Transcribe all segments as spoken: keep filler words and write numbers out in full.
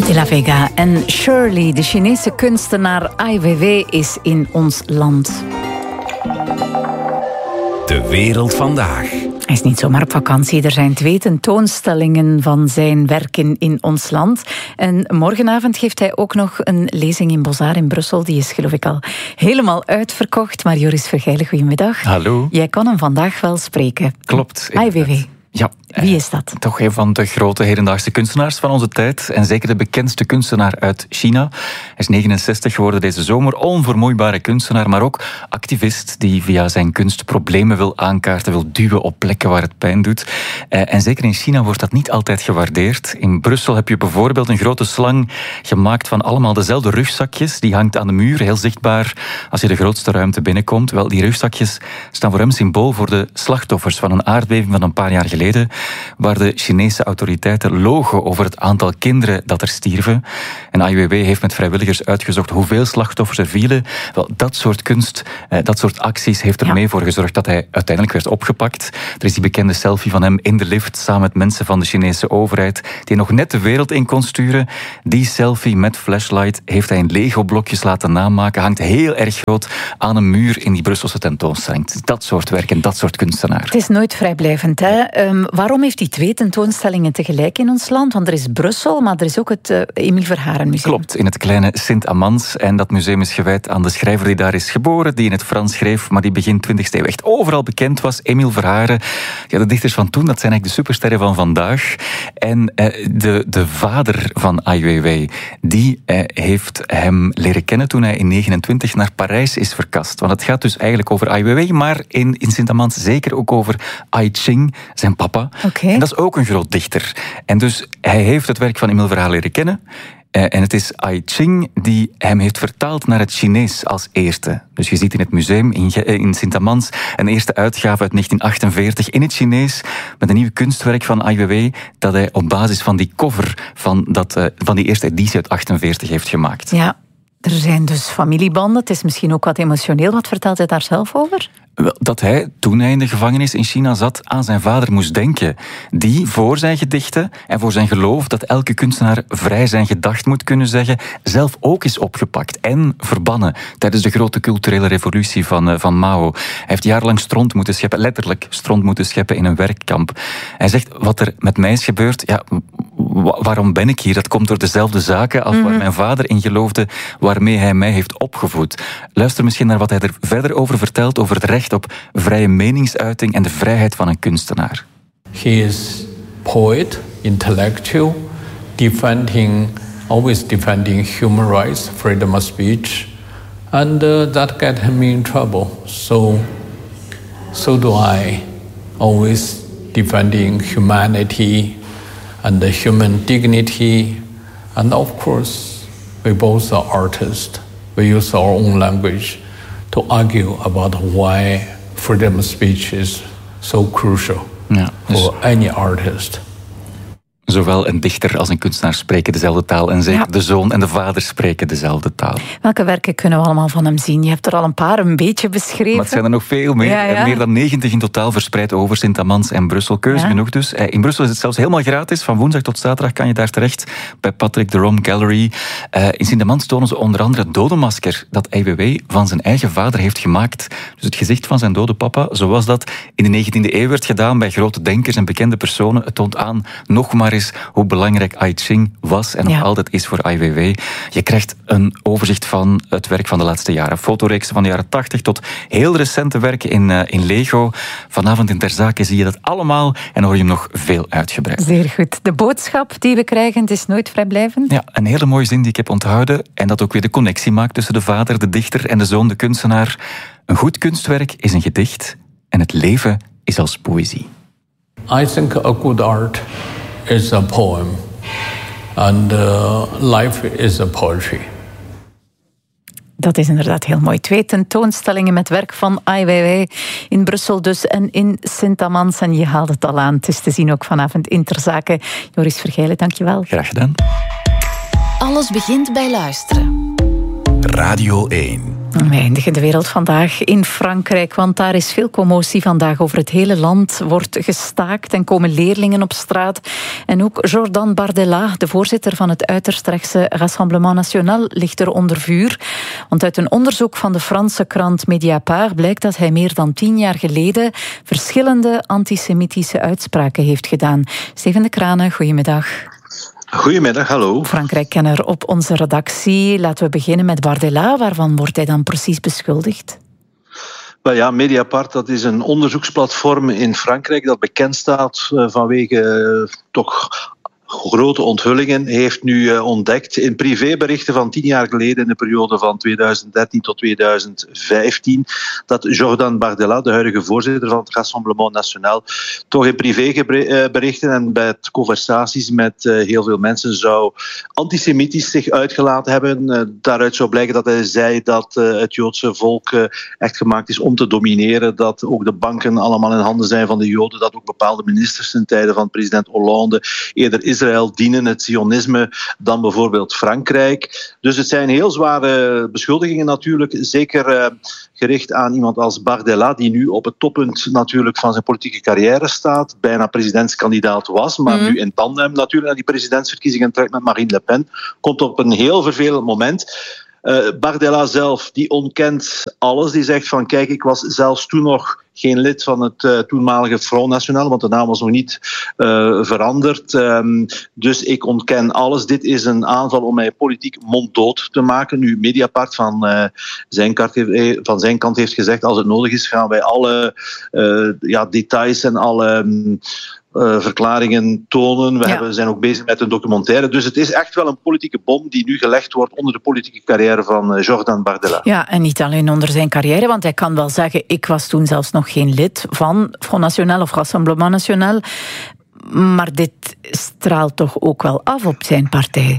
De La Vega en Shirley, de Chinese kunstenaar Ai Weiwei, is in ons land. De wereld vandaag. Hij is niet zomaar op vakantie. Er zijn twee tentoonstellingen van zijn werken in ons land. En morgenavond geeft hij ook nog een lezing in Bozar in Brussel. Die is geloof ik al helemaal uitverkocht. Maar Joris Vergijlen, goedemiddag. Hallo. Jij kon hem vandaag wel spreken. Klopt. Ai Weiwei. Ja. Wie is dat? Toch een van de grote hedendaagse kunstenaars van onze tijd. En zeker de bekendste kunstenaar uit China. Hij is negenenzestig geworden deze zomer. Onvermoeibare kunstenaar, maar ook activist die via zijn kunst problemen wil aankaarten, wil duwen op plekken waar het pijn doet. En zeker in China wordt dat niet altijd gewaardeerd. In Brussel heb je bijvoorbeeld een grote slang gemaakt van allemaal dezelfde rugzakjes. Die hangt aan de muur, heel zichtbaar als je de grootste ruimte binnenkomt. Wel, die rugzakjes staan voor hem symbool voor de slachtoffers van een aardbeving van een paar jaar geleden, waar de Chinese autoriteiten logen over het aantal kinderen dat er stierven. En Ai Weiwei heeft met vrijwilligers uitgezocht hoeveel slachtoffers er vielen. Wel, dat soort kunst, dat soort acties heeft er ja. mee voor gezorgd dat hij uiteindelijk werd opgepakt. Er is die bekende selfie van hem in de lift samen met mensen van de Chinese overheid die nog net de wereld in kon sturen. Die selfie met flashlight heeft hij in Lego-blokjes laten namaken. Hangt heel erg groot aan een muur in die Brusselse tentoonstelling. Dat soort werk en dat soort kunstenaar. Het is nooit vrijblijvend, hè? Um, waarom heeft hij twee tentoonstellingen tegelijk in ons land? Want er is Brussel, maar er is ook het uh, Emile Verharen Museum. Klopt, in het kleine Sint-Amans. En dat museum is gewijd aan de schrijver die daar is geboren, die in het Frans schreef, maar die begin twintigste eeuw echt overal bekend was. Emile Verharen. Ja, de dichters van toen, dat zijn eigenlijk de supersterren van vandaag. En uh, de, de vader van Ai Weiwei, die uh, heeft hem leren kennen toen hij in negenentwintig naar Parijs is verkast. Want het gaat dus eigenlijk over Ai Weiwei, maar in, in Sint-Amans zeker ook over Ai Qing, zijn papa. Okay. En dat is ook een groot dichter. En dus hij heeft het werk van Emile Verharen leren kennen. En het is Ai Qing die hem heeft vertaald naar het Chinees als eerste. Dus je ziet in het museum in Sint-Amans een eerste uitgave uit negentien achtenveertig in het Chinees met een nieuw kunstwerk van Ai Weiwei dat hij op basis van die cover van, dat, van die eerste editie uit achtenveertig heeft gemaakt. Ja, er zijn dus familiebanden. Het is misschien ook wat emotioneel. Wat vertelt hij daar zelf over? Dat hij, toen hij in de gevangenis in China zat, aan zijn vader moest denken. Die voor zijn gedichten en voor zijn geloof dat elke kunstenaar vrij zijn gedacht moet kunnen zeggen, zelf ook is opgepakt en verbannen tijdens de grote culturele revolutie van, van Mao. Hij heeft jarenlang stront moeten scheppen, letterlijk stront moeten scheppen in een werkkamp. Hij zegt, wat er met mij is gebeurd, ja, waarom ben ik hier? Dat komt door dezelfde zaken als waar mijn vader in geloofde, waarmee hij mij heeft opgevoed. Luister misschien naar wat hij er verder over vertelt, over het recht op vrije meningsuiting en de vrijheid van een kunstenaar. He is poet, intellectual, defending, always defending human rights, freedom of speech, and uh, that got him in trouble. So, so do I, always defending humanity and the human dignity, and of course, we both are artists. We use our own language to argue about why freedom of speech is so crucial ja, dus for any artist. Zowel een dichter als een kunstenaar spreken dezelfde taal en zeker ja. de zoon en de vader spreken dezelfde taal. Welke werken kunnen we allemaal van hem zien? Je hebt er al een paar een beetje beschreven. Maar het zijn er nog veel meer. Ja, ja. Meer dan negentig in totaal verspreid over Sint-Amans en Brussel. Keuze ja. genoeg dus. In Brussel is het zelfs helemaal gratis. Van woensdag tot zaterdag kan je daar terecht bij Patrick de Rom Gallery. Uh, in Sint-Amans tonen ze onder andere het dodenmasker dat Ai Weiwei van zijn eigen vader heeft gemaakt. Dus het gezicht van zijn dode papa, zoals dat in de negentiende eeuw werd gedaan bij grote denkers en bekende personen. Het toont aan nog maar is hoe belangrijk Ai Qing was en nog ja. altijd is voor Ai Weiwei. Je krijgt een overzicht van het werk van de laatste jaren. Fotoreeksen van de jaren tachtig tot heel recente werken in, uh, in Lego. Vanavond in Ter Zake zie je dat allemaal en hoor je hem nog veel uitgebreid. Zeer goed. De boodschap die we krijgen, het is nooit vrijblijvend. Ja, een hele mooie zin die ik heb onthouden en dat ook weer de connectie maakt tussen de vader, de dichter en de zoon, de kunstenaar. Een goed kunstwerk is een gedicht en het leven is als poëzie. I think a good art is a poem, and uh, life is a poetry. Dat is inderdaad heel mooi. Twee tentoonstellingen met werk van Ai Weiwei in Brussel dus en in Sint-Amans. En je haalt het al aan. Het is te zien ook vanavond in Ter Zake. Joris Vergijlen, dankjewel. Graag gedaan. Alles begint bij luisteren. Radio één. Wij eindigen de wereld vandaag in Frankrijk, want daar is veel commotie vandaag. Over het hele land wordt gestaakt en komen leerlingen op straat. En ook Jordan Bardella, de voorzitter van het uiterst rechtse Rassemblement National, ligt er onder vuur. Want uit een onderzoek van de Franse krant Mediapart blijkt dat hij meer dan tien jaar geleden verschillende antisemitische uitspraken heeft gedaan. Steven de Kranen, goedemiddag. Goedemiddag, hallo. Frankrijk-kenner op onze redactie. Laten we beginnen met Bardella. Waarvan wordt hij dan precies beschuldigd? Wel ja, Mediapart, dat is een onderzoeksplatform in Frankrijk dat bekend staat vanwege uh, toch grote onthullingen. Hij heeft nu uh, ontdekt in privéberichten van tien jaar geleden, in de periode van tweeduizend dertien tot tweeduizend vijftien, dat Jordan Bardella, de huidige voorzitter van het Rassemblement National, toch in privéberichten en bij conversaties met uh, heel veel mensen zou antisemitisch zich uitgelaten hebben. Uh, daaruit zou blijken dat hij zei dat uh, het Joodse volk uh, echt gemaakt is om te domineren, dat ook de banken allemaal in handen zijn van de Joden, dat ook bepaalde ministers in tijden van president Hollande eerder Israël dienen, het Zionisme, dan bijvoorbeeld Frankrijk. Dus het zijn heel zware beschuldigingen natuurlijk, zeker uh, gericht aan iemand als Bardella, die nu op het toppunt natuurlijk van zijn politieke carrière staat, bijna presidentskandidaat was, maar mm. nu in tandem natuurlijk naar die presidentsverkiezingen trekt met Marine Le Pen, komt op een heel vervelend moment. Uh, Bardella zelf, die ontkent alles. Die zegt van, kijk, ik was zelfs toen nog geen lid van het uh, toenmalige Front National, want de naam was nog niet uh, veranderd. Um, dus ik ontken alles. Dit is een aanval om mij politiek monddood te maken. Nu, Mediapart van, uh, zijn, kant heeft, van zijn kant heeft gezegd, als het nodig is, gaan wij alle uh, ja, details en alle Um, Uh, verklaringen tonen. We ja. hebben, zijn ook bezig met een documentaire. Dus het is echt wel een politieke bom die nu gelegd wordt onder de politieke carrière van uh, Jordan Bardella. Ja, en niet alleen onder zijn carrière, want hij kan wel zeggen, ik was toen zelfs nog geen lid van Front National of Rassemblement National. Maar dit straalt toch ook wel af op zijn partij?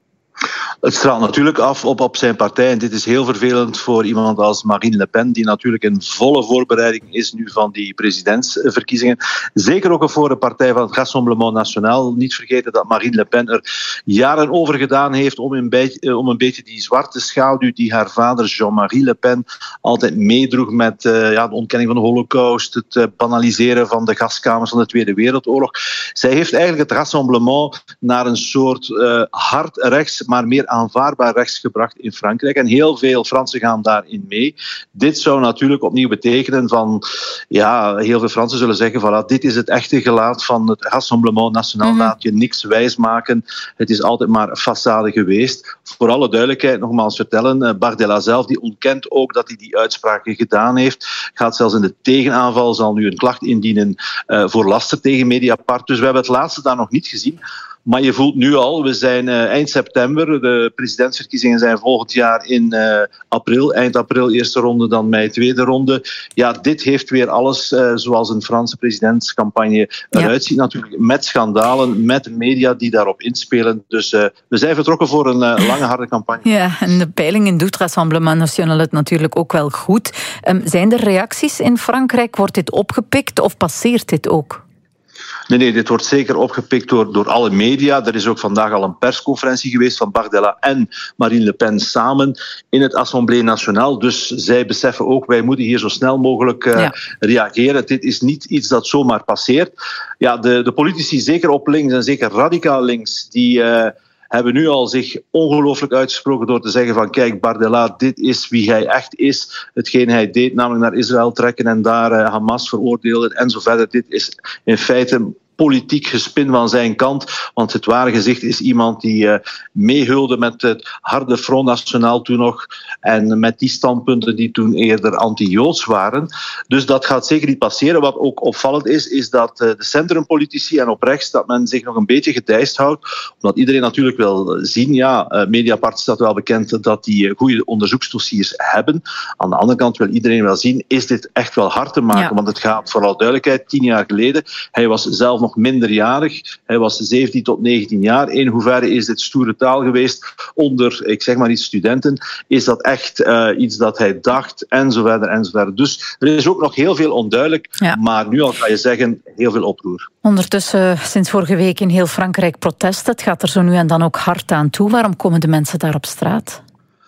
Het straalt natuurlijk af op, op zijn partij. En dit is heel vervelend voor iemand als Marine Le Pen, die natuurlijk in volle voorbereiding is nu van die presidentsverkiezingen. Zeker ook voor de partij van het Rassemblement National. Niet vergeten dat Marine Le Pen er jaren over gedaan heeft om een beetje, om een beetje die zwarte schaduw die haar vader Jean-Marie Le Pen altijd meedroeg met uh, ja, de ontkenning van de Holocaust, het uh, banaliseren van de gaskamers van de Tweede Wereldoorlog. Zij heeft eigenlijk het Rassemblement naar een soort uh, hard rechts, maar meer aanvaardbaar rechts gebracht in Frankrijk. En heel veel Fransen gaan daarin mee. Dit zou natuurlijk opnieuw betekenen van, ja, heel veel Fransen zullen zeggen, voilà, dit is het echte gelaat van het Rassemblement National. Mm-hmm. Laat je niks wijsmaken. Het is altijd maar façade geweest. Voor alle duidelijkheid, nogmaals vertellen, Bardella zelf, die ontkent ook dat hij die uitspraken gedaan heeft. Gaat zelfs in de tegenaanval, zal nu een klacht indienen uh, voor laster tegen Mediapart. Dus we hebben het laatste daar nog niet gezien. Maar je voelt nu al, we zijn uh, eind september, de presidentsverkiezingen zijn volgend jaar in uh, april, eind april eerste ronde, dan mei tweede ronde. Ja, dit heeft weer alles uh, zoals een Franse presidentscampagne eruit ziet, ja. Natuurlijk met schandalen, met de media die daarop inspelen. Dus uh, we zijn vertrokken voor een uh, lange, harde campagne. Ja, en de peilingen doet Rassemblement National het natuurlijk ook wel goed. Um, zijn er reacties in Frankrijk? Wordt dit opgepikt of passeert dit ook? Nee, nee, dit wordt zeker opgepikt door, door alle media. Er is ook vandaag al een persconferentie geweest van Bardella en Marine Le Pen samen in het Assemblée Nationale. Dus zij beseffen ook, wij moeten hier zo snel mogelijk uh, ja. reageren. Dit is niet iets dat zomaar passeert. Ja, de, de politici, zeker op links en zeker radicaal links, die Uh, hebben nu al zich ongelooflijk uitgesproken door te zeggen van, kijk, Bardella, dit is wie hij echt is. Hetgeen hij deed, namelijk naar Israël trekken en daar uh, Hamas veroordelen en zo verder. Dit is in feite politiek gespin van zijn kant, want het ware gezicht is iemand die uh, meehulde met het harde Front National toen nog en met die standpunten die toen eerder anti-Joods waren. Dus dat gaat zeker niet passeren. Wat ook opvallend is, is dat uh, de centrumpolitici en op rechts dat men zich nog een beetje gedijst houdt, omdat iedereen natuurlijk wil zien, ja, uh, Mediapart staat wel bekend dat die uh, goede onderzoeksdossiers hebben. Aan de andere kant wil iedereen wel zien, is dit echt wel hard te maken, ja. Want het gaat vooral duidelijkheid, tien jaar geleden, hij was zelf nog minderjarig. Hij was zeventien tot negentien jaar. In hoeverre is dit stoere taal geweest onder, ik zeg maar iets, studenten? Is dat echt uh, iets dat hij dacht? En zo verder, en zo verder. Dus er is ook nog heel veel onduidelijk. Ja. Maar nu al kan je zeggen, heel veel oproer. Ondertussen, sinds vorige week in heel Frankrijk protest. Het gaat er zo nu en dan ook hard aan toe. Waarom komen de mensen daar op straat?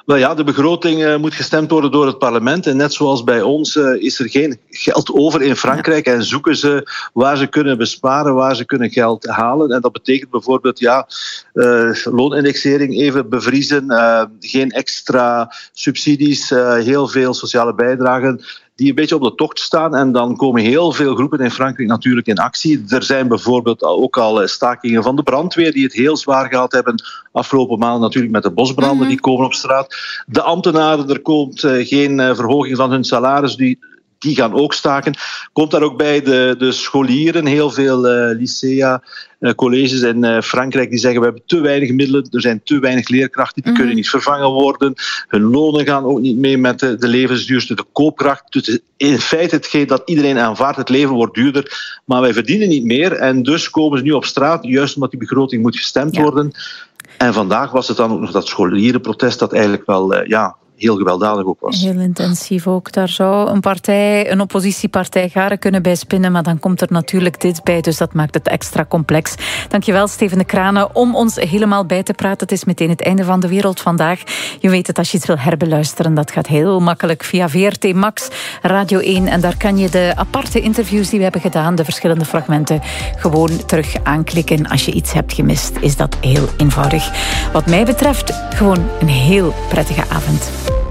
Wel ja, de begroting uh, moet gestemd worden door het parlement. En net zoals bij ons uh, is er geen geld over in Frankrijk. En zoeken ze waar ze kunnen besparen, waar ze kunnen geld halen. En dat betekent bijvoorbeeld ja, uh, loonindexering even bevriezen. Uh, geen extra subsidies, uh, heel veel sociale bijdragen die een beetje op de tocht staan. En dan komen heel veel groepen in Frankrijk natuurlijk in actie. Er zijn bijvoorbeeld ook al stakingen van de brandweer die het heel zwaar gehad hebben afgelopen maanden natuurlijk met de bosbranden. Mm-hmm. Die komen op straat. De ambtenaren, er komt uh, geen uh, verhoging van hun salaris. Die, die gaan ook staken. Komt daar ook bij de, de scholieren. Heel veel uh, lycea, uh, colleges in uh, Frankrijk die zeggen we hebben te weinig middelen. Er zijn te weinig leerkrachten. Die mm-hmm. kunnen niet vervangen worden. Hun lonen gaan ook niet mee met de, de levensduurste, de koopkracht. Dus in feite hetgeen dat iedereen aanvaardt. Het leven wordt duurder. Maar wij verdienen niet meer. En dus komen ze nu op straat. Juist omdat die begroting moet gestemd ja. worden. En vandaag was het dan ook nog dat scholierenprotest dat eigenlijk wel... Uh, ja, heel gewelddadig ook was. Heel intensief ook. Daar zou een partij, een oppositiepartij garen kunnen bij spinnen, maar dan komt er natuurlijk dit bij, dus dat maakt het extra complex. Dankjewel, Steven de Kranen, om ons helemaal bij te praten. Het is meteen het einde van De Wereld Vandaag. Je weet het, als je iets wil herbeluisteren, dat gaat heel makkelijk via V R T Max, Radio één, en daar kan je de aparte interviews die we hebben gedaan, de verschillende fragmenten, gewoon terug aanklikken. Als je iets hebt gemist, is dat heel eenvoudig. Wat mij betreft, gewoon een heel prettige avond.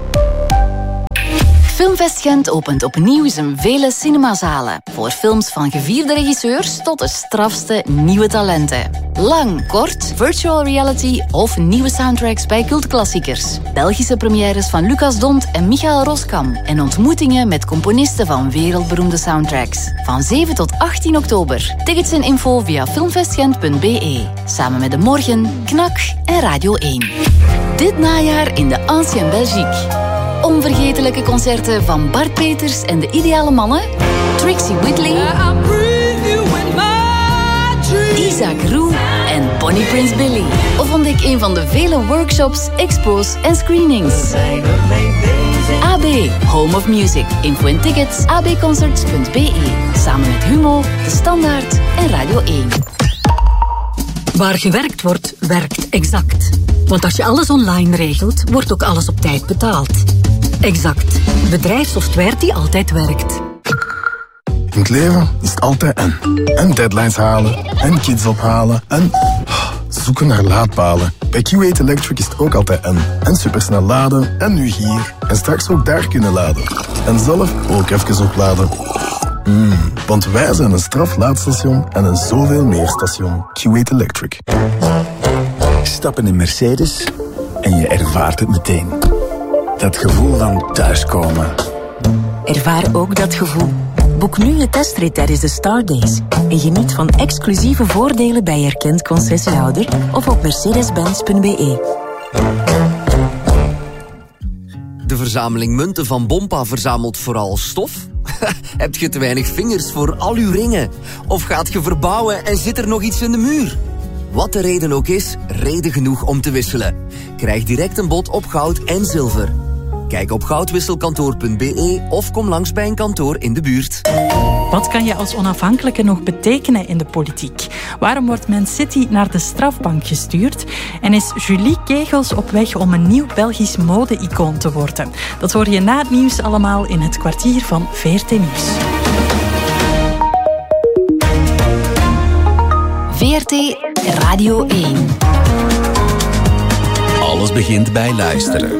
Filmfest Gent opent opnieuw zijn vele cinemazalen. Voor films van gevierde regisseurs tot de strafste nieuwe talenten. Lang, kort, virtual reality of nieuwe soundtracks bij cultklassiekers. Belgische premières van Lucas Dont en Michael Roskam. En ontmoetingen met componisten van wereldberoemde soundtracks. Van zeven tot achttien oktober. Tickets en info via filmfestgent punt b e. Samen met De Morgen, Knak en Radio één. Dit najaar in de Ancien Belgique. Onvergetelijke concerten van Bart Peters en de Ideale Mannen, Trixie Whitley, Isaac Roux en Bonnie Prince Billy. Of ontdek een van de vele workshops, expos en screenings. A B, Home of Music. Info en tickets, a b concerts punt b e. Samen met Humo, De Standaard en Radio één. Waar gewerkt wordt, werkt Exact. Want als je alles online regelt, wordt ook alles op tijd betaald. Exact. Bedrijfssoftware die altijd werkt. In het leven is het altijd en. En deadlines halen, en kids ophalen, en zoeken naar laadpalen. Bij Q eight Electric is het ook altijd en. En supersnel laden, en nu hier. En straks ook daar kunnen laden. En zelf ook even opladen. Mm, want wij zijn een straflaadstation en een zoveel meer station. Q eight Electric. Stap in een Mercedes en je ervaart het meteen. Dat gevoel van thuiskomen. Ervaar ook dat gevoel. Boek nu je testrit tijdens de Star Days. En geniet van exclusieve voordelen bij erkend concessiehouder of op mercedes benz punt b e. De verzameling munten van Bompa verzamelt vooral stof? Heb je te weinig vingers voor al uw ringen? Of gaat je verbouwen en zit er nog iets in de muur? Wat de reden ook is, reden genoeg om te wisselen. Krijg direct een bod op goud en zilver. Kijk op goudwisselkantoor punt b e of kom langs bij een kantoor in de buurt. Wat kan je als onafhankelijke nog betekenen in de politiek? Waarom wordt Man City naar de strafbank gestuurd? En is Julie Kegels op weg om een nieuw Belgisch mode-icoon te worden? Dat hoor je na het nieuws allemaal in het kwartier van V R T Nieuws. V R T Radio één. Alles begint bij luisteren.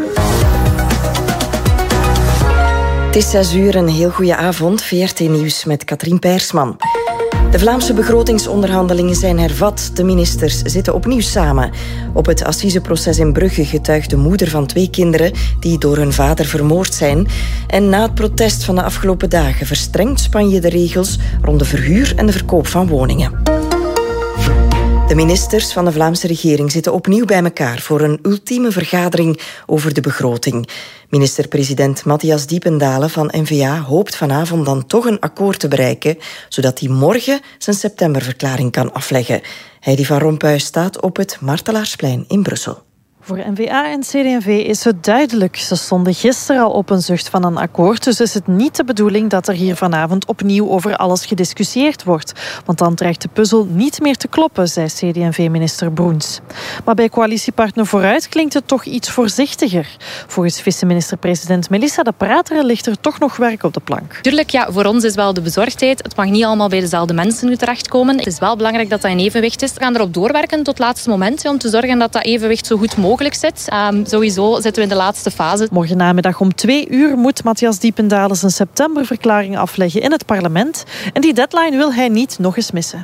Het is zes uur, een heel goede avond. V R T Nieuws met Katrien Peirsman. De Vlaamse begrotingsonderhandelingen zijn hervat. De ministers zitten opnieuw samen. Op het assiseproces in Brugge getuigt de moeder van twee kinderen die door hun vader vermoord zijn. En na het protest van de afgelopen dagen verstrengt Spanje de regels rond de verhuur en de verkoop van woningen. De ministers van de Vlaamse regering zitten opnieuw bij elkaar voor een ultieme vergadering over de begroting. Minister-president Matthias Diependalen van N V A hoopt vanavond dan toch een akkoord te bereiken, zodat hij morgen zijn septemberverklaring kan afleggen. Heidi van Rompuy staat op het Martelaarsplein in Brussel. Voor N V A en C D en V is het duidelijk. Ze stonden gisteren al op een zucht van een akkoord, dus is het niet de bedoeling dat er hier vanavond opnieuw over alles gediscussieerd wordt. Want dan dreigt de puzzel niet meer te kloppen, zei C D en V-minister Broens. Maar bij coalitiepartner Vooruit klinkt het toch iets voorzichtiger. Volgens vice-minister-president Melissa de Prateren ligt er toch nog werk op de plank. Tuurlijk, ja, voor ons is wel de bezorgdheid. Het mag niet allemaal bij dezelfde mensen nu terechtkomen. Het is wel belangrijk dat dat in evenwicht is. We gaan erop doorwerken tot het laatste moment, om te zorgen dat dat evenwicht zo goed mogelijk mogelijk zit. Um, sowieso zitten we in de laatste fase. Morgen namiddag om twee uur moet Matthias Diependalen zijn septemberverklaring afleggen in het parlement. En die deadline wil hij niet nog eens missen.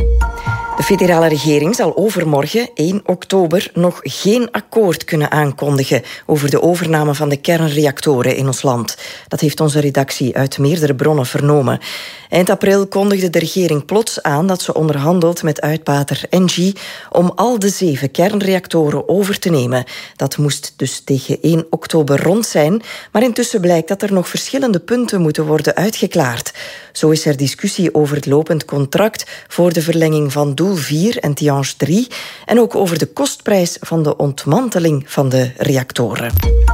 De federale regering zal overmorgen, één oktober, nog geen akkoord kunnen aankondigen over de overname van de kernreactoren in ons land. Dat heeft onze redactie uit meerdere bronnen vernomen. Eind april kondigde de regering plots aan dat ze onderhandelt met uitbater Engie om al de zeven kernreactoren over te nemen. Dat moest dus tegen één oktober rond zijn, maar intussen blijkt dat er nog verschillende punten moeten worden uitgeklaard. Zo is er discussie over het lopend contract voor de verlenging van Doel vier en Tihange drie en ook over de kostprijs van de ontmanteling van de reactoren.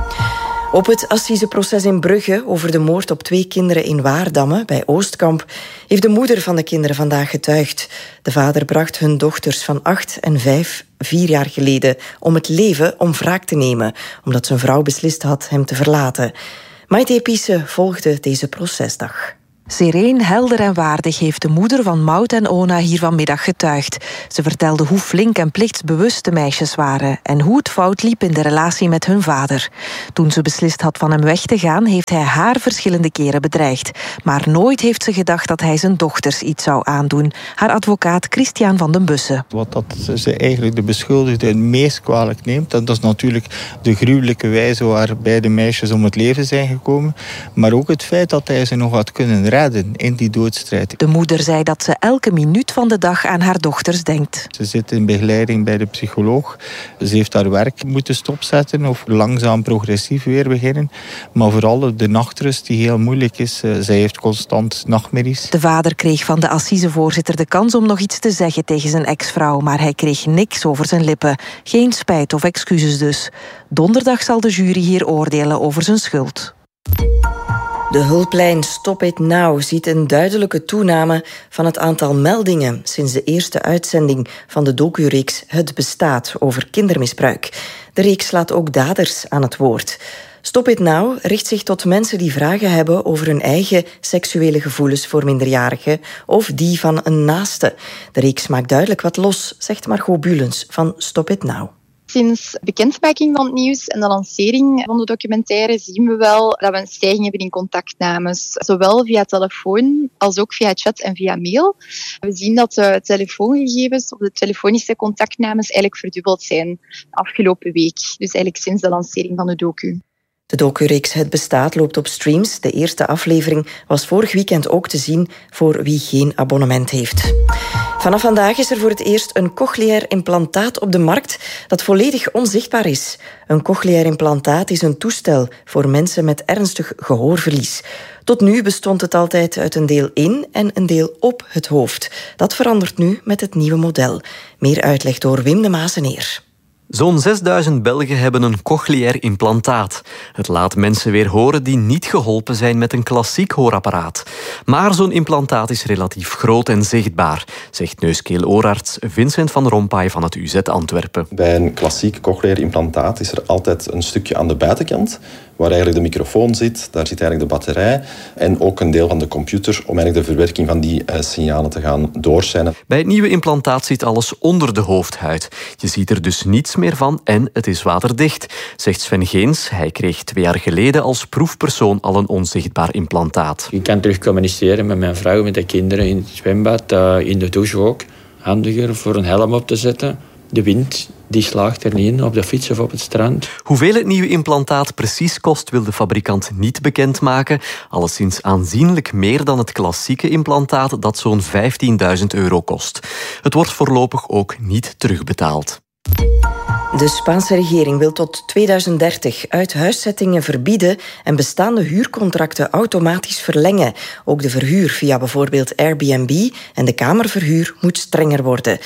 Op het assiseproces in Brugge over de moord op twee kinderen in Waardamme bij Oostkamp heeft de moeder van de kinderen vandaag getuigd. De vader bracht hun dochters van acht en vijf vier jaar geleden om het leven om wraak te nemen, omdat zijn vrouw beslist had hem te verlaten. Maite Piesse volgde deze procesdag. Sereen, helder en waardig heeft de moeder van Maud en Ona hier vanmiddag getuigd. Ze vertelde hoe flink en plichtsbewust de meisjes waren en hoe het fout liep in de relatie met hun vader. Toen ze beslist had van hem weg te gaan, heeft hij haar verschillende keren bedreigd. Maar nooit heeft ze gedacht dat hij zijn dochters iets zou aandoen. Haar advocaat Christian van den Bussen. Wat dat ze eigenlijk de beschuldigde het meest kwalijk neemt, dat is natuurlijk de gruwelijke wijze waarbij de meisjes om het leven zijn gekomen. Maar ook het feit dat hij ze nog had kunnen redden in die doodstrijd. De moeder zei dat ze elke minuut van de dag aan haar dochters denkt. Ze zit in begeleiding bij de psycholoog. Ze heeft haar werk moeten stopzetten of langzaam progressief weer beginnen. Maar vooral de nachtrust die heel moeilijk is. Zij heeft constant nachtmerries. De vader kreeg van de assisevoorzitter de kans om nog iets te zeggen tegen zijn ex-vrouw, maar hij kreeg niks over zijn lippen. Geen spijt of excuses dus. Donderdag zal de jury hier oordelen over zijn schuld. De hulplijn Stop It Now ziet een duidelijke toename van het aantal meldingen sinds de eerste uitzending van de docureeks Het Bestaat over kindermisbruik. De reeks laat ook daders aan het woord. Stop It Now richt zich tot mensen die vragen hebben over hun eigen seksuele gevoelens voor minderjarigen of die van een naaste. De reeks maakt duidelijk wat los, zegt Margot Bulens van Stop It Now. Sinds bekendmaking van het nieuws en de lancering van de documentaire zien we wel dat we een stijging hebben in contactnames. Zowel via telefoon als ook via chat en via mail. We zien dat de telefoongegevens of de telefonische contactnames eigenlijk verdubbeld zijn afgelopen week. Dus eigenlijk sinds de lancering van de docu. De docureeks Het Bestaat loopt op streams. De eerste aflevering was vorig weekend ook te zien voor wie geen abonnement heeft. Vanaf vandaag is er voor het eerst een cochleair implantaat op de markt dat volledig onzichtbaar is. Een cochleair implantaat is een toestel voor mensen met ernstig gehoorverlies. Tot nu bestond het altijd uit een deel in en een deel op het hoofd. Dat verandert nu met het nieuwe model. Meer uitleg door Wim de Mazeneer. Zo'n zesduizend Belgen hebben een cochleair implantaat. Het laat mensen weer horen die niet geholpen zijn met een klassiek hoorapparaat. Maar zo'n implantaat is relatief groot en zichtbaar, zegt neus-keel-oorarts Vincent van Rompuy van het U Z Antwerpen. Bij een klassiek cochleair implantaat is er altijd een stukje aan de buitenkant, waar eigenlijk de microfoon zit, daar zit eigenlijk de batterij en ook een deel van de computer om eigenlijk de verwerking van die uh, signalen te gaan doorzenden. Bij het nieuwe implantaat zit alles onder de hoofdhuid. Je ziet er dus niets meer van en het is waterdicht, zegt Sven Geens. Hij kreeg twee jaar geleden als proefpersoon al een onzichtbaar implantaat. Ik kan terug communiceren met mijn vrouw, met de kinderen in het zwembad, uh, in de douche ook. Handiger voor een helm op te zetten. De wind die slaagt er niet in, op de fiets of op het strand. Hoeveel het nieuwe implantaat precies kost, wil de fabrikant niet bekendmaken. Alleszins aanzienlijk meer dan het klassieke implantaat dat zo'n vijftienduizend euro kost. Het wordt voorlopig ook niet terugbetaald. De Spaanse regering wil tot tweeduizend dertig uithuiszettingen verbieden en bestaande huurcontracten automatisch verlengen. Ook de verhuur via bijvoorbeeld Airbnb en de kamerverhuur moet strenger worden.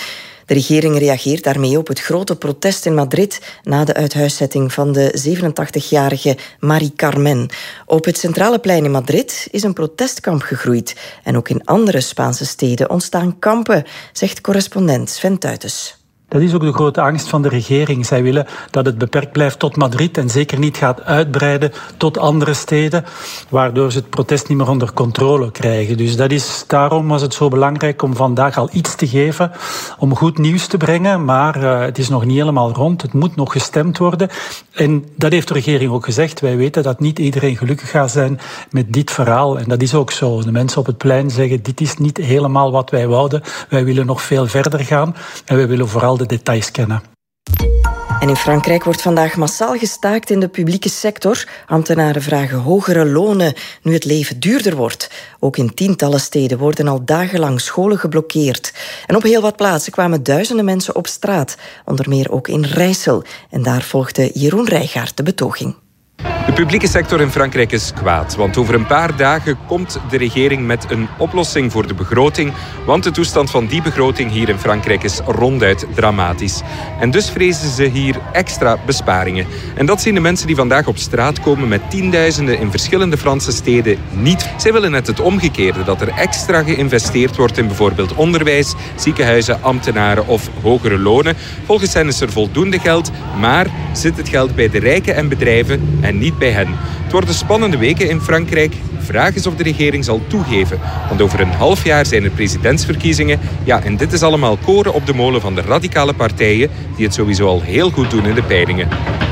De regering reageert daarmee op het grote protest in Madrid na de uithuiszetting van de zevenentachtigjarige Mari Carmen. Op het centrale plein in Madrid is een protestkamp gegroeid. En ook in andere Spaanse steden ontstaan kampen, zegt correspondent Sven Tuitens. Dat is ook de grote angst van de regering. Zij willen dat het beperkt blijft tot Madrid en zeker niet gaat uitbreiden tot andere steden, waardoor ze het protest niet meer onder controle krijgen. Dus dat is, daarom was het zo belangrijk om vandaag al iets te geven, om goed nieuws te brengen, maar uh, het is nog niet helemaal rond. Het moet nog gestemd worden. En dat heeft de regering ook gezegd. Wij weten dat niet iedereen gelukkig gaat zijn met dit verhaal. En dat is ook zo. De mensen op het plein zeggen, dit is niet helemaal wat wij wouden. Wij willen nog veel verder gaan en wij willen vooral de details kennen. En in Frankrijk wordt vandaag massaal gestaakt in de publieke sector. Ambtenaren vragen hogere lonen nu het leven duurder wordt. Ook in tientallen steden worden al dagenlang scholen geblokkeerd. En op heel wat plaatsen kwamen duizenden mensen op straat. Onder meer ook in Rijssel. En daar volgde Jeroen Rijgaard de betoging. De publieke sector in Frankrijk is kwaad, want over een paar dagen komt de regering met een oplossing voor de begroting, want de toestand van die begroting hier in Frankrijk is ronduit dramatisch. En dus vrezen ze hier extra besparingen. En dat zien de mensen die vandaag op straat komen met tienduizenden in verschillende Franse steden niet. Zij willen net het omgekeerde, dat er extra geïnvesteerd wordt in bijvoorbeeld onderwijs, ziekenhuizen, ambtenaren of hogere lonen. Volgens hen is er voldoende geld, maar zit het geld bij de rijken en bedrijven en niet bij hen. Het worden spannende weken in Frankrijk. Vraag is of de regering zal toegeven. Want over een half jaar zijn er presidentsverkiezingen. Ja, en dit is allemaal koren op de molen van de radicale partijen die het sowieso al heel goed doen in de peilingen.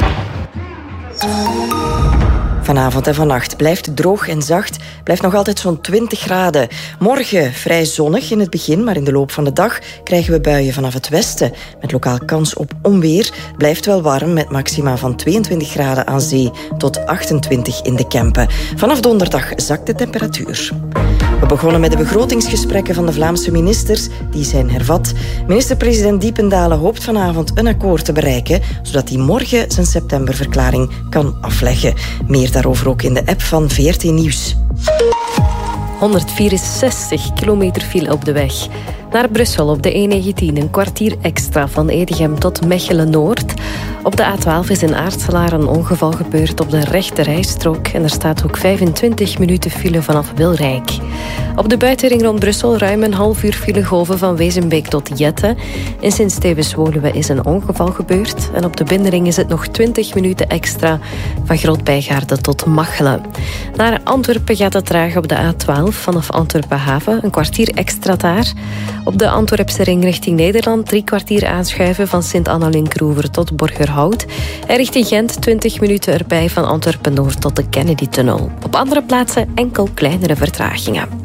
Vanavond en vannacht blijft droog en zacht, blijft nog altijd zo'n twintig graden. Morgen vrij zonnig in het begin, maar in de loop van de dag krijgen we buien vanaf het westen. Met lokaal kans op onweer. Blijft wel warm met maxima van tweeëntwintig graden aan zee tot achtentwintig in de Kempen. Vanaf donderdag zakt de temperatuur. We begonnen met de begrotingsgesprekken van de Vlaamse ministers. Die zijn hervat. Minister-president Diependalen hoopt vanavond een akkoord te bereiken, zodat hij morgen zijn septemberverklaring kan afleggen. Meer daarover ook in de app van V R T Nieuws. honderdvierenzestig kilometer file op de weg. Naar Brussel op de E negentien een kwartier extra van Edegem tot Mechelen-Noord. Op de A twaalf is in Aartselaar een ongeval gebeurd op de rechte rijstrook. En er staat ook vijfentwintig minuten file vanaf Wilrijk. Op de buitenring rond Brussel ruim een half uur file golven van Wezenbeek tot Jette. In Sint-Stevens-Woluwe is een ongeval gebeurd. En op de binnenring is het nog twintig minuten extra van Groot-Bijgaarden tot Machelen. Naar Antwerpen gaat het traag op de A twaalf vanaf Antwerpen-Haven. Een kwartier extra daar. Op de Antwerpse ring richting Nederland drie kwartier aanschuiven van Sint-Annalien-Kroever tot Borgerhout. En richting Gent twintig minuten erbij van Antwerpen-Noord tot de Kennedy-tunnel. Op andere plaatsen enkel kleinere vertragingen.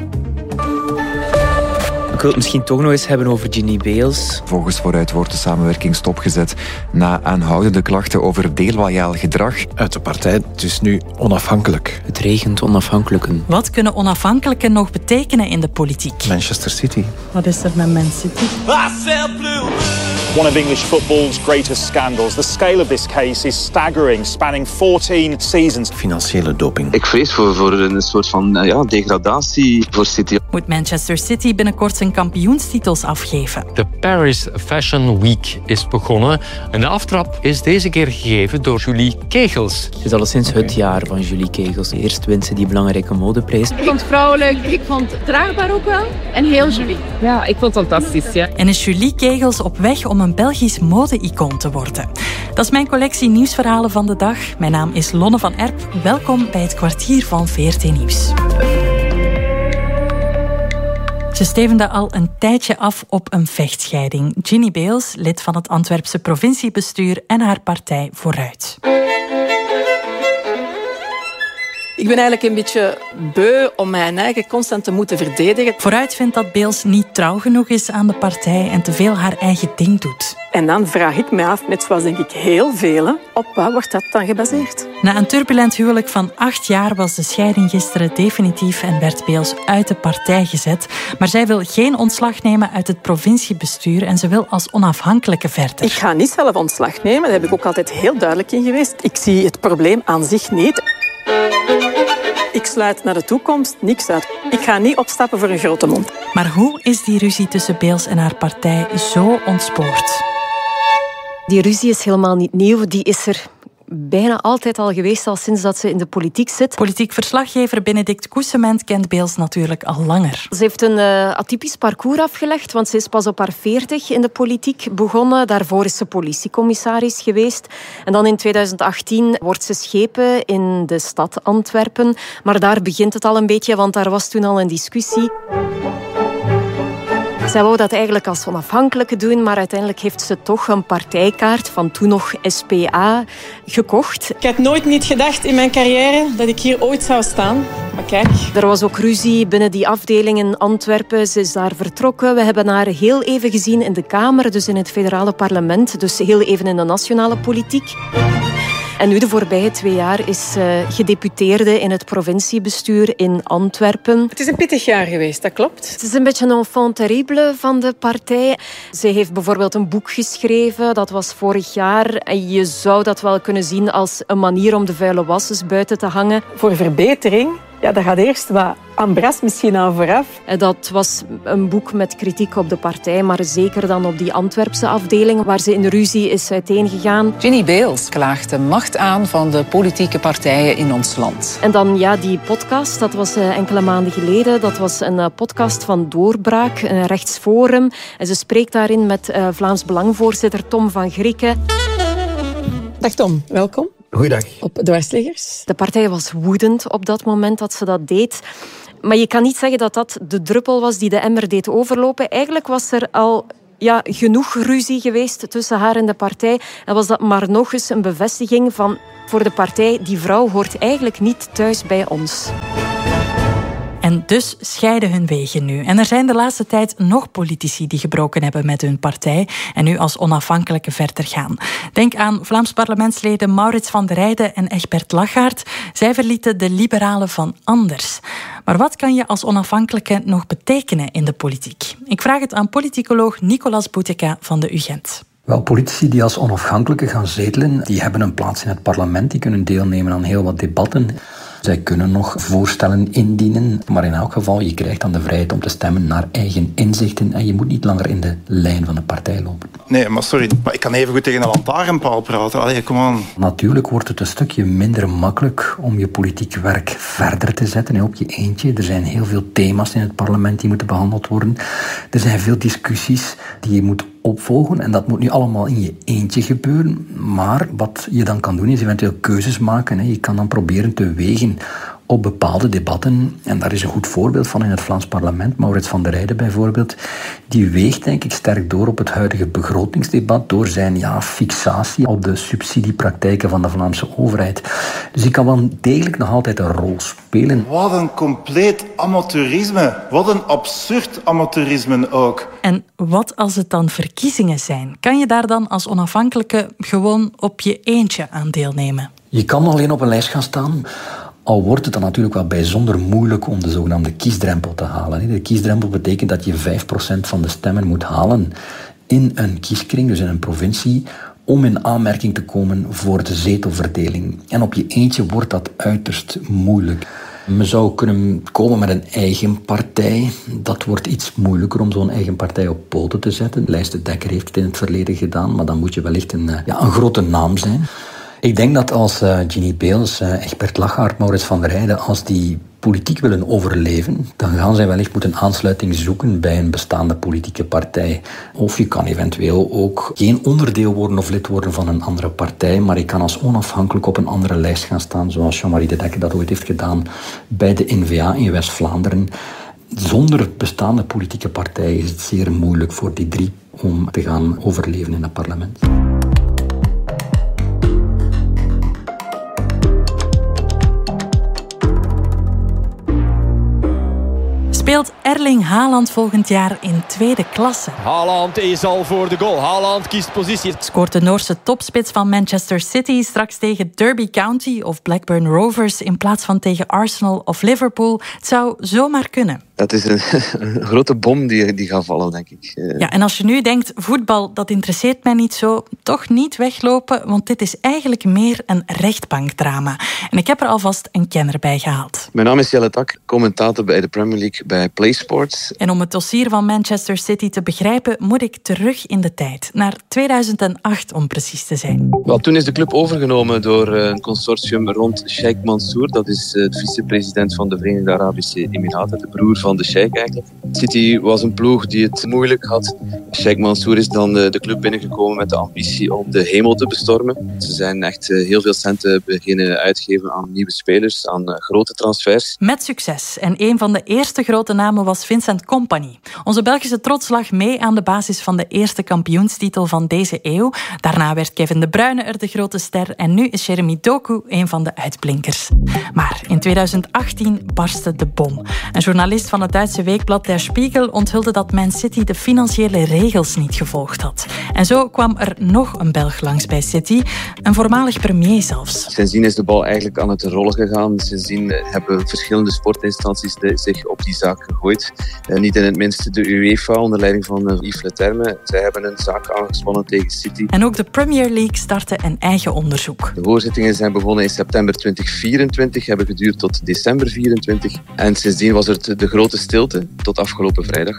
Ik wil het misschien toch nog eens hebben over Ginny Beels. Volgens Vooruit wordt de samenwerking stopgezet na aanhoudende klachten over deloyaal gedrag. Uit de partij, het is nu onafhankelijk. Het regent onafhankelijken. Wat kunnen onafhankelijken nog betekenen in de politiek? Manchester City. Wat is er met Man City? One of English football's greatest scandals. The scale of this case is staggering, spanning fourteen seasons. Financiële doping. Ik vrees voor, voor een soort van ja, degradatie voor City. Moet Manchester City binnenkort zijn kampioenstitels afgeven? De Paris Fashion Week is begonnen. En de aftrap is deze keer gegeven door Julie Kegels. Het is alleszins het jaar van Julie Kegels. Eerst wint ze die belangrijke modeprijs. Ik vond het vrouwelijk, ik vond het draagbaar ook wel. En heel Julie. Ja, ik vond het fantastisch. Ja. En is Julie Kegels op weg om een Belgisch mode-icoon te worden? Dat is mijn collectie nieuwsverhalen van de dag. Mijn naam is Lonne van Erp. Welkom bij het kwartier van V R T Nieuws. Ze stevende al een tijdje af op een vechtscheiding. Ginny Beels, lid van het Antwerpse provinciebestuur en haar partij Vooruit. Ik ben eigenlijk een beetje beu om mijn eigen constant te moeten verdedigen. Vooruit vindt dat Beels niet trouw genoeg is aan de partij en te veel haar eigen ding doet. En dan vraag ik me af, net zoals denk ik heel velen, op wat wordt dat dan gebaseerd? Na een turbulent huwelijk van acht jaar was de scheiding gisteren definitief en werd Beels uit de partij gezet. Maar zij wil geen ontslag nemen uit het provinciebestuur en ze wil als onafhankelijke verder. Ik ga niet zelf ontslag nemen, daar heb ik ook altijd heel duidelijk in geweest. Ik zie het probleem aan zich niet. Ik sluit naar de toekomst niks uit. Ik ga niet opstappen voor een grote mond. Maar hoe is die ruzie tussen Beels en haar partij zo ontspoord? Die ruzie is helemaal niet nieuw. Die is er bijna altijd al geweest, al sinds dat ze in de politiek zit. Politiek verslaggever Benedict Koesement kent Beels natuurlijk al langer. Ze heeft een uh, atypisch parcours afgelegd, want ze is pas op haar veertig in de politiek begonnen. Daarvoor is ze politiecommissaris geweest. En dan in twintig achttien wordt ze schepen in de stad Antwerpen. Maar daar begint het al een beetje, want daar was toen al een discussie. Zij wou dat eigenlijk als onafhankelijke doen, maar uiteindelijk heeft ze toch een partijkaart van toen nog S P A gekocht. Ik had nooit niet gedacht in mijn carrière dat ik hier ooit zou staan. Maar kijk. Er was ook ruzie binnen die afdeling in Antwerpen. Ze is daar vertrokken. We hebben haar heel even gezien in de Kamer, dus in het federale parlement. Dus heel even in de nationale politiek. En nu de voorbije twee jaar is ze gedeputeerde in het provinciebestuur in Antwerpen. Het is een pittig jaar geweest, dat klopt. Het is een beetje een enfant terrible van de partij. Ze heeft bijvoorbeeld een boek geschreven, dat was vorig jaar. En je zou dat wel kunnen zien als een manier om de vuile wassers buiten te hangen. Voor verbetering, ja, daar gaat eerst wat ambras misschien aan vooraf. Dat was een boek met kritiek op de partij, maar zeker dan op die Antwerpse afdeling, waar ze in de ruzie is uiteengegaan. Ginny Beels klaagt de macht aan van de politieke partijen in ons land. En dan ja, die podcast, dat was enkele maanden geleden. Dat was een podcast van Doorbraak, een rechtsforum. En ze spreekt daarin met Vlaams Belangvoorzitter Tom van Grieken. Dag Tom, welkom. Goeiedag. Op Dwarsliggers. De partij was woedend op dat moment dat ze dat deed. Maar je kan niet zeggen dat dat de druppel was die de emmer deed overlopen. Eigenlijk was er al ja, genoeg ruzie geweest tussen haar en de partij. En was dat maar nog eens een bevestiging van voor de partij, die vrouw hoort eigenlijk niet thuis bij ons. En dus scheiden hun wegen nu. En er zijn de laatste tijd nog politici die gebroken hebben met hun partij en nu als onafhankelijke verder gaan. Denk aan Vlaams parlementsleden Maurits van der Rijde en Egbert Lachaert. Zij verlieten de liberalen van Anders. Maar wat kan je als onafhankelijke nog betekenen in de politiek? Ik vraag het aan politicoloog Nicolas Bouteka van de U Gent. Wel, politici die als onafhankelijke gaan zetelen, die hebben een plaats in het parlement, die kunnen deelnemen aan heel wat debatten. Zij kunnen nog voorstellen indienen, maar in elk geval, je krijgt dan de vrijheid om te stemmen naar eigen inzichten en je moet niet langer in de lijn van de partij lopen. Nee, maar sorry, maar ik kan even goed tegen een lantaarnpaal praten. Allee, kom aan. Natuurlijk wordt het een stukje minder makkelijk om je politiek werk verder te zetten op je eentje. Er zijn heel veel thema's in het parlement die moeten behandeld worden. Er zijn veel discussies die je moet opvolgen en dat moet nu allemaal in je eentje gebeuren. Maar wat je dan kan doen is eventueel keuzes maken. Je kan dan proberen te wegen op bepaalde debatten. En daar is een goed voorbeeld van in het Vlaams parlement. Maurits van der Rijde bijvoorbeeld. Die weegt denk ik sterk door op het huidige begrotingsdebat door zijn ja, fixatie op de subsidiepraktijken van de Vlaamse overheid. Dus die kan wel degelijk nog altijd een rol spelen. Wat een compleet amateurisme. Wat een absurd amateurisme ook. En wat als het dan verkiezingen zijn? Kan je daar dan als onafhankelijke gewoon op je eentje aan deelnemen? Je kan alleen op een lijst gaan staan. Al wordt het dan natuurlijk wel bijzonder moeilijk om de zogenaamde kiesdrempel te halen. De kiesdrempel betekent dat je vijf procent van de stemmen moet halen in een kieskring, dus in een provincie, om in aanmerking te komen voor de zetelverdeling. En op je eentje wordt dat uiterst moeilijk. Men zou kunnen komen met een eigen partij. Dat wordt iets moeilijker om zo'n eigen partij op poten te zetten. Lijst Dekker heeft het in het verleden gedaan, maar dan moet je wellicht een, ja, een grote naam zijn. Ik denk dat als uh, Ginny Beels, uh, Egbert Lachaert, Maurits van der Rijde, als die politiek willen overleven, dan gaan zij wellicht moeten aansluiting zoeken bij een bestaande politieke partij. Of je kan eventueel ook geen onderdeel worden of lid worden van een andere partij, maar je kan als onafhankelijk op een andere lijst gaan staan, zoals Jean-Marie de Dekker dat ooit heeft gedaan bij de N V A in West-Vlaanderen. Zonder bestaande politieke partijen is het zeer moeilijk voor die drie om te gaan overleven in het parlement. Speelt Erling Haaland volgend jaar in tweede klasse? Haaland is al voor de goal. Haaland kiest positie. Scoort de Noorse topspits van Manchester City straks tegen Derby County of Blackburn Rovers in plaats van tegen Arsenal of Liverpool? Het zou zomaar kunnen. Dat is een, een grote bom die, die gaat vallen, denk ik. Ja, en als je nu denkt, voetbal, dat interesseert mij niet zo, toch niet weglopen, want dit is eigenlijk meer een rechtbankdrama. En ik heb er alvast een kenner bij gehaald. Mijn naam is Jelle Tak, commentator bij de Premier League bij PlaySports. En om het dossier van Manchester City te begrijpen, moet ik terug in de tijd, naar tweeduizend acht om precies te zijn. Wel, toen is de club overgenomen door een consortium rond Sheikh Mansour. Dat is de vicepresident van de Verenigde Arabische Emiraten, de broer van de Sheikh eigenlijk. City was een ploeg die het moeilijk had. Sheikh Mansour is dan de, de club binnengekomen met de ambitie om de hemel te bestormen. Ze zijn echt heel veel centen beginnen uitgeven aan nieuwe spelers, aan grote transfers. Met succes. En een van de eerste grote namen was Vincent Kompany. Onze Belgische trots lag mee aan de basis van de eerste kampioenstitel van deze eeuw. Daarna werd Kevin De Bruyne er de grote ster en nu is Jeremy Doku een van de uitblinkers. Maar in tweeduizend achttien barstte de bom. Een journalist van het Duitse weekblad Der Spiegel onthulde dat Man City de financiële regels niet gevolgd had. En zo kwam er nog een Belg langs bij City, een voormalig premier zelfs. Sindsdien is de bal eigenlijk aan het rollen gegaan. Sindsdien hebben verschillende sportinstanties zich op die zaak gegooid. Niet in het minste de UEFA onder leiding van Yves Leterme. Zij hebben een zaak aangespannen tegen City. En ook de Premier League startte een eigen onderzoek. De hoorzittingen zijn begonnen in september tweeduizend vierentwintig, hebben geduurd tot december vierentwintig. En sindsdien was er de grote stilte tot afgelopen vrijdag.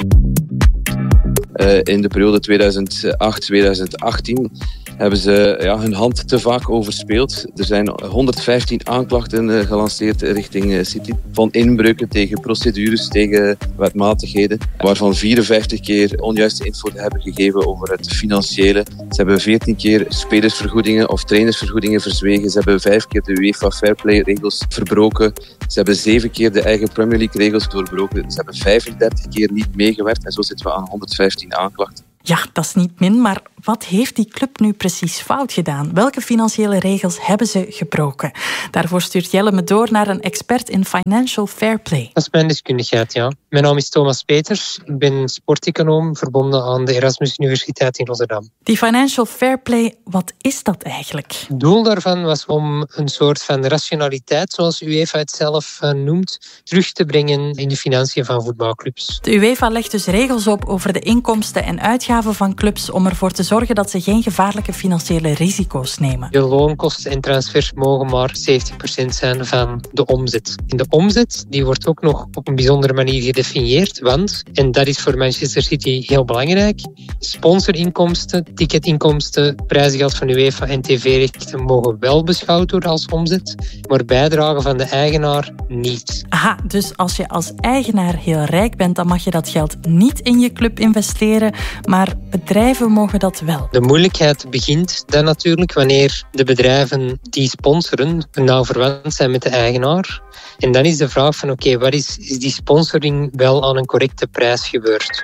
Uh, in de periode tweeduizend acht tot tweeduizend achttien hebben ze ja, hun hand te vaak overspeeld. Er zijn honderdvijftien aanklachten uh, gelanceerd richting uh, City. Van inbreuken tegen procedures, tegen wetmatigheden. Waarvan vierenvijftig keer onjuiste info hebben gegeven over het financiële. Ze hebben veertien keer spelersvergoedingen of trainersvergoedingen verzwegen. Ze hebben vijf keer de UEFA Fairplay-regels verbroken. Ze hebben zeven keer de eigen Premier League-regels doorbroken. Ze hebben vijfendertig keer niet meegewerkt. En zo zitten we aan honderdvijftien aanklachten. Ja, dat is niet min, maar wat heeft die club nu precies fout gedaan? Welke financiële regels hebben ze gebroken? Daarvoor stuurt Jelle me door naar een expert in Financial Fairplay. Dat is mijn deskundigheid, ja. Mijn naam is Thomas Peters. Ik ben sporteconoom verbonden aan de Erasmus Universiteit in Rotterdam. Die Financial Fairplay, wat is dat eigenlijk? Het doel daarvan was om een soort van rationaliteit, zoals UEFA het zelf noemt, terug te brengen in de financiën van voetbalclubs. De UEFA legt dus regels op over de inkomsten en uitgaven van clubs om ervoor te zorgen dat ze geen gevaarlijke financiële risico's nemen. De loonkosten en transfers mogen maar zeventig procent zijn van de omzet. En de omzet die wordt ook nog op een bijzondere manier gedefinieerd, want, en dat is voor Manchester City heel belangrijk, sponsorinkomsten, ticketinkomsten, prijzengeld van UEFA en tv-rechten mogen wel beschouwd worden als omzet, maar bijdragen van de eigenaar niet. Aha, dus als je als eigenaar heel rijk bent, dan mag je dat geld niet in je club investeren, maar bedrijven mogen dat wel. De moeilijkheid begint dan natuurlijk wanneer de bedrijven die sponsoren nauw verwant zijn met de eigenaar. En dan is de vraag van oké, okay, wat is, is die sponsoring wel aan een correcte prijs gebeurd?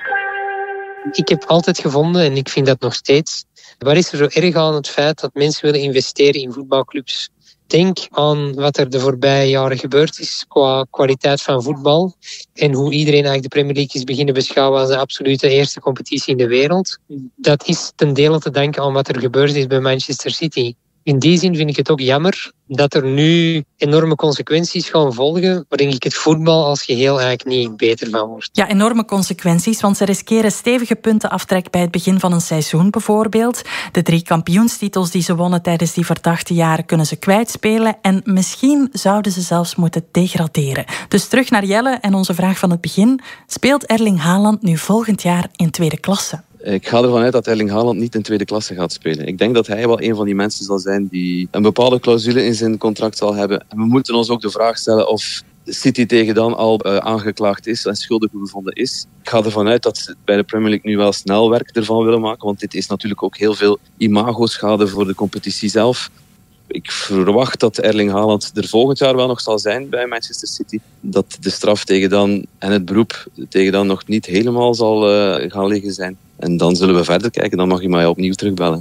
Ik heb altijd gevonden, en ik vind dat nog steeds, wat is er zo erg aan het feit dat mensen willen investeren in voetbalclubs? Denk aan wat er de voorbije jaren gebeurd is qua kwaliteit van voetbal en hoe iedereen eigenlijk de Premier League is beginnen beschouwen als de absolute eerste competitie in de wereld. Dat is ten dele te danken aan wat er gebeurd is bij Manchester City. In die zin vind ik het ook jammer dat er nu enorme consequenties gaan volgen, waar denk ik het voetbal als geheel eigenlijk niet beter van wordt. Ja, enorme consequenties, want ze riskeren stevige puntenaftrek bij het begin van een seizoen bijvoorbeeld. De drie kampioenstitels die ze wonnen tijdens die verdachte jaren kunnen ze kwijtspelen en misschien zouden ze zelfs moeten degraderen. Dus terug naar Jelle en onze vraag van het begin. Speelt Erling Haaland nu volgend jaar in tweede klasse? Ik ga ervan uit dat Erling Haaland niet in tweede klasse gaat spelen. Ik denk dat hij wel een van die mensen zal zijn die een bepaalde clausule in zijn contract zal hebben. En we moeten ons ook de vraag stellen of City tegen dan al uh, aangeklaagd is en schuldig bevonden is. Ik ga ervan uit dat ze bij de Premier League nu wel snel werk ervan willen maken, want dit is natuurlijk ook heel veel imago-schade voor de competitie zelf. Ik verwacht dat Erling Haaland er volgend jaar wel nog zal zijn bij Manchester City. Dat de straf tegen dan en het beroep tegen dan nog niet helemaal zal uh, gaan liggen zijn. En dan zullen we verder kijken. Dan mag je mij opnieuw terugbellen.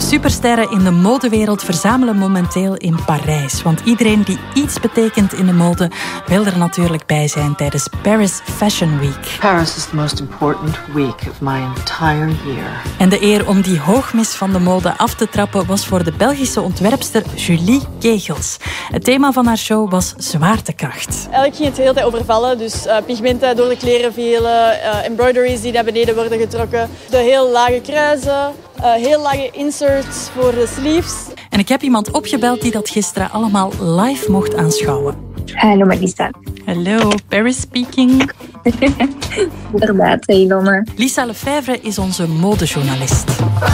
supersterren in de modewereld verzamelen momenteel in Parijs. Want iedereen die iets betekent in de mode wil er natuurlijk bij zijn tijdens Paris Fashion Week. Paris is the most important week of my entire year. En de eer om die hoogmis van de mode af te trappen was voor de Belgische ontwerpster Julie Kegels. Het thema van haar show was zwaartekracht. Eigenlijk ging het de hele tijd over vallen, dus uh, pigmenten door de kleren vielen, uh, embroideries die naar beneden worden getrokken, de heel lage kruisen, uh, heel lage inserts voor de sleeves. En ik heb iemand opgebeld die dat gisteren allemaal live mocht aanschouwen. Hallo Melissa. Hallo, Paris speaking. Inderdaad, hey Lomme. Lisa Lefevre is onze modejournalist.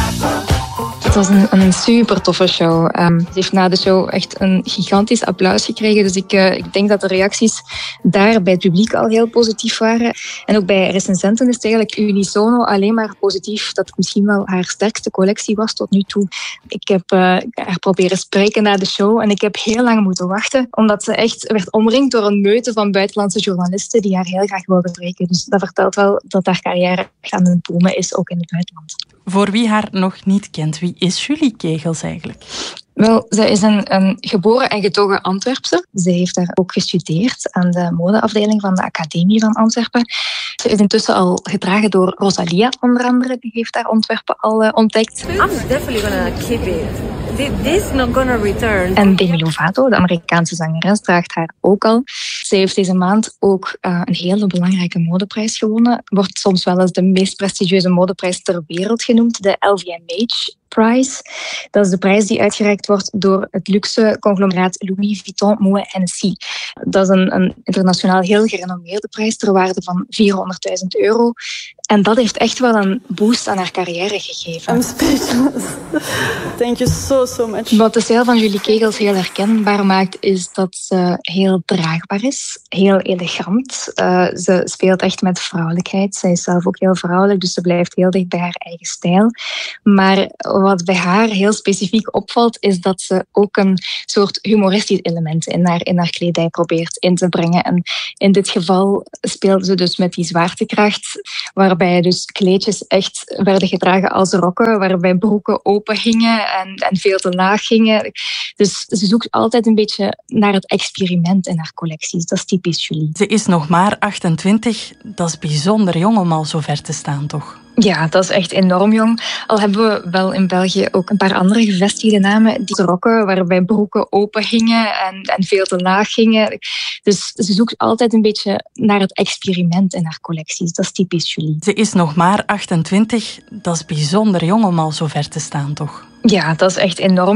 Het was een, een super toffe show. Um, ze heeft na de show echt een gigantisch applaus gekregen. Dus ik, uh, ik denk dat de reacties daar bij het publiek al heel positief waren. En ook bij recensenten is het eigenlijk unisono alleen maar positief dat het misschien wel haar sterkste collectie was tot nu toe. Ik heb uh, haar proberen spreken na de show en ik heb heel lang moeten wachten, omdat ze echt werd omringd door een meute van buitenlandse journalisten die haar heel graag wilden spreken. Dus dat vertelt wel dat haar carrière echt aan het boomen is, ook in het buitenland. Voor wie haar nog niet kent, wie is Julie Kegels eigenlijk? Wel, zij is een, een geboren en getogen Antwerpse. Ze heeft daar ook gestudeerd aan de modeafdeling van de Academie van Antwerpen. Ze is intussen al gedragen door Rosalia, onder andere. Die heeft haar ontwerpen al uh, ontdekt. I'm definitely gonna keep it. This is not gonna return. En Demi Lovato, de Amerikaanse zangeres, draagt haar ook al. Ze heeft deze maand ook uh, een hele belangrijke modeprijs gewonnen. Wordt soms wel eens de meest prestigieuze modeprijs ter wereld genoemd, de L V M H Prize. Dat is de prijs die uitgereikt wordt door het luxe conglomeraat Louis Vuitton Moet Hennessy. Dat is een, een internationaal heel gerenommeerde prijs ter waarde van vierhonderdduizend euro. En dat heeft echt wel een boost aan haar carrière gegeven. I'm speechless. Thank you so, so much. Wat de stijl van Julie Kegels heel herkenbaar maakt, is dat ze heel draagbaar is. Heel elegant. Uh, ze speelt echt met vrouwelijkheid. Zij is zelf ook heel vrouwelijk, dus ze blijft heel dicht bij haar eigen stijl. Maar wat bij haar heel specifiek opvalt, is dat ze ook een soort humoristisch element in haar, in haar kledij probeert in te brengen. En in dit geval speelde ze dus met die zwaartekracht, waarbij dus kleedjes echt werden gedragen als rokken, waarbij broeken open gingen en, en veel te laag gingen. Dus ze zoekt altijd een beetje naar het experiment in haar collecties. Dat is typisch Julie. Ze is nog maar achtentwintig. Dat is bijzonder jong om al zo ver te staan, toch? Ja, dat is echt enorm jong. Al hebben we wel in België ook een paar andere gevestigde namen die rokken, waarbij broeken open gingen en, en veel te laag gingen. Dus ze zoekt altijd een beetje naar het experiment in haar collecties. Dat is typisch Julie. Ze is nog maar achtentwintig. Dat is bijzonder jong om al zo ver te staan, toch? Ja, dat is echt enorm.